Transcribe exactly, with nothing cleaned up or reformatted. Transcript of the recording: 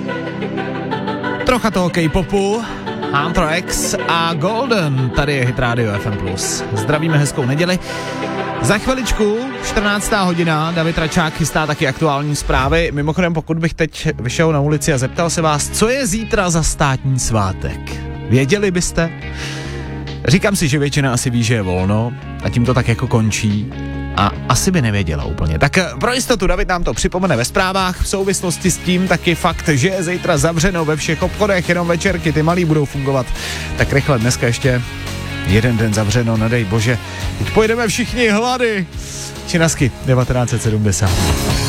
Trocha toho K-popu, Anthrax a Golden, tady je Hit Radio F M plus. Zdravíme, hezkou neděli. Za chviličku, čtrnáctá hodina, David Račák chystá taky aktuální zprávy. Mimochodem, pokud bych teď vyšel na ulici a zeptal se vás, co je zítra za státní svátek, věděli byste? Říkám si, že většina asi ví, že je volno a tím to tak jako končí. A asi by nevěděla úplně. Tak pro jistotu David nám to připomene ve zprávách. V souvislosti s tím taky fakt, že je zítra zavřeno ve všech obchodech, jenom večerky, ty malý budou fungovat. Tak rychle dneska ještě jeden den zavřeno, nedej bože. Teď pojedeme všichni hlady. Činasky devatenáct set sedmdesát.